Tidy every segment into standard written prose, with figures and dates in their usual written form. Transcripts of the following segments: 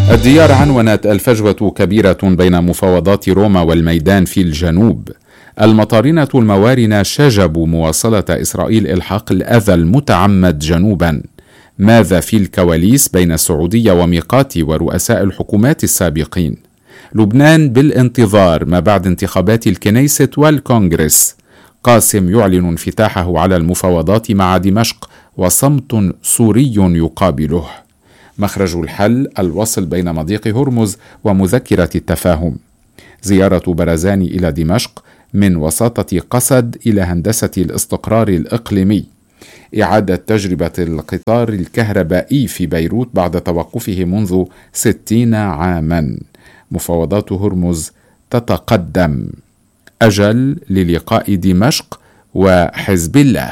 الديار عنونت الفجوة كبيرة بين مفاوضات روما والميدان في الجنوب. المطارنة الموارنة شجبوا مواصلة إسرائيل إلحاق الأذى المتعمد جنوبا. ماذا في الكواليس بين السعودية وميقاتي ورؤساء الحكومات السابقين؟ لبنان بالانتظار ما بعد انتخابات الكنيسة والكونغرس. قاسم يعلن انفتاحه على المفاوضات مع دمشق وصمت سوري يقابله. مخرج الحل الوصل بين مضيق هرمز ومذكرة التفاهم. زيارة برزاني إلى دمشق من وساطة قسد إلى هندسة الاستقرار الإقليمي. إعادة تجربة القطار الكهربائي في بيروت بعد توقفه منذ 60 عاما. مفاوضات هرمز تتقدم. أجل للقاء دمشق وحزب الله.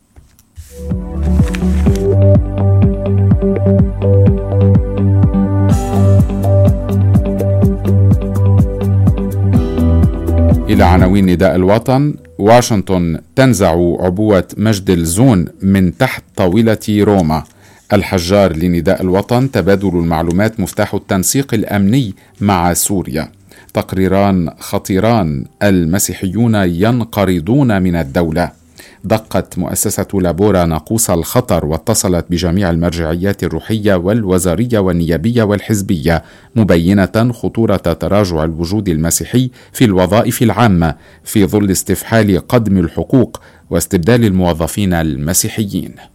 إلى عناوين نداء الوطن. واشنطن تنزع عبوة مجد الزون من تحت طاولة روما. الحجار لنداء الوطن. تبادل المعلومات مفتاح التنسيق الأمني مع سوريا. تقريران خطيران. المسيحيون ينقرضون من الدولة. دقت مؤسسة لابورا ناقوس الخطر واتصلت بجميع المرجعيات الروحية والوزارية والنيابية والحزبية مبينة خطورة تراجع الوجود المسيحي في الوظائف العامة في ظل استفحال قدم الحقوق واستبدال الموظفين المسيحيين.